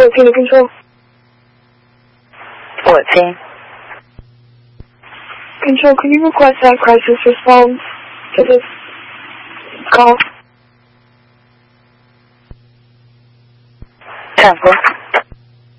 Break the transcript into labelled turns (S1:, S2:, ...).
S1: working to control?
S2: 14.
S1: Control, can you request that crisis response to this call?
S2: 10-4.